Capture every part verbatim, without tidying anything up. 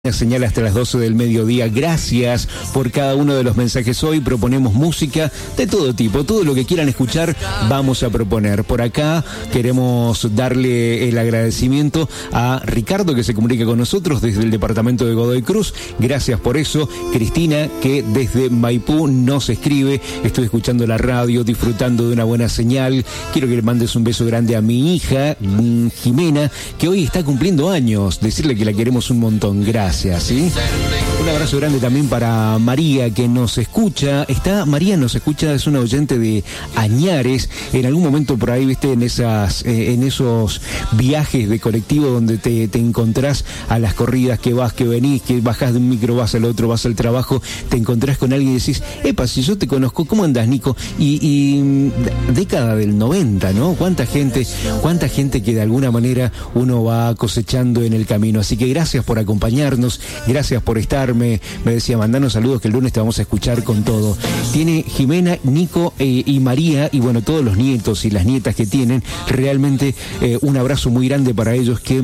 Señal hasta las doce del mediodía. Gracias por cada uno de los mensajes. Hoy proponemos música de todo tipo, todo lo que quieran escuchar vamos a proponer. Por acá queremos darle el agradecimiento a Ricardo, que se comunica con nosotros desde el departamento de Godoy Cruz. Gracias por eso. Cristina, que desde Maipú nos escribe: estoy escuchando la radio, disfrutando de una buena señal. Quiero que le mandes un beso grande a mi hija Jimena, que hoy está cumpliendo años. Decirle que la queremos un montón. Gracias. ¿Sí? Un abrazo grande también para María, que nos escucha. Está, María nos escucha, es una oyente de Añares. En algún momento por ahí, viste, en esas, eh, en esos viajes de colectivo donde te, te encontrás a las corridas, que vas, que venís, que bajás de un micro, vas al otro, vas al trabajo, te encontrás con alguien y decís: epa, si yo te conozco, ¿cómo andás, Nico? Y, y década del noventa, ¿no? Cuánta gente, cuánta gente que de alguna manera uno va cosechando en el camino. Así que gracias por acompañarnos. Gracias por estar. Me, me decía, mandanos saludos que el lunes te vamos a escuchar con todo. Tiene Jimena, Nico eh, y María, y bueno, todos los nietos y las nietas que tienen. Realmente eh, un abrazo muy grande para ellos, que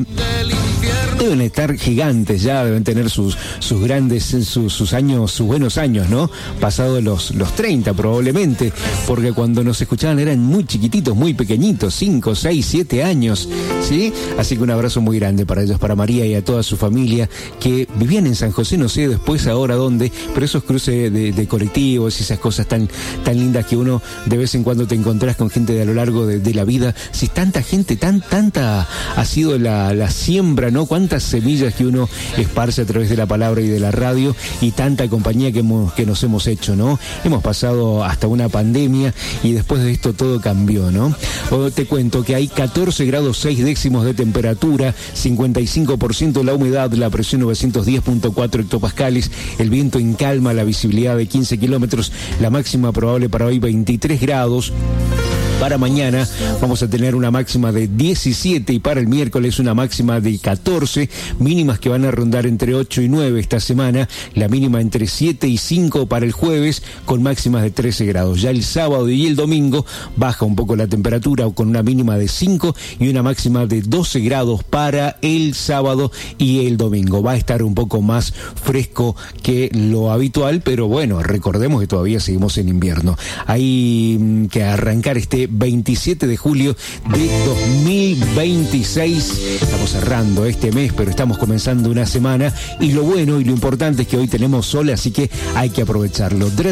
deben estar gigantes ya, deben tener sus, sus grandes, sus, sus años, sus buenos años, ¿no? Pasados los, los treinta probablemente, porque cuando nos escuchaban eran muy chiquititos, muy pequeñitos, cinco, seis, siete años, ¿sí? Así que un abrazo muy grande para ellos, para María y a toda su familia, que vivían en San José, no sé después ahora dónde, pero esos cruces de, de colectivos y esas cosas tan, tan lindas que uno de vez en cuando te encontrás con gente de a lo largo de, de la vida. Si tanta gente, tan, tanta ha sido la, la siembra, ¿no? Cuántas semillas que uno esparce a través de la palabra y de la radio, y tanta compañía que, hemos, que nos hemos hecho, ¿no? Hemos pasado hasta una pandemia y después de esto todo cambió, ¿no? O te cuento que hay catorce grados seis décimos de temperatura, cincuenta y cinco por ciento la humedad, la presión novecientos diez punto cuatro hectopascales, el viento en calma, la visibilidad de quince kilómetros, la máxima probable para hoy veintitrés grados. Para mañana vamos a tener una máxima de diecisiete y para el miércoles una máxima de catorce, mínimas que van a rondar entre ocho y nueve esta semana, la mínima entre siete y cinco para el jueves, con máximas de trece grados. Ya el sábado y el domingo baja un poco la temperatura, con una mínima de cinco y una máxima de doce grados para el sábado y el domingo. Va a estar un poco más fresco que lo habitual, pero bueno, recordemos que todavía seguimos en invierno. Hay que arrancar este veintisiete de julio de dos mil veintiséis. Estamos cerrando este mes, pero estamos comenzando una semana, y lo bueno y lo importante es que hoy tenemos sol, así que hay que aprovecharlo.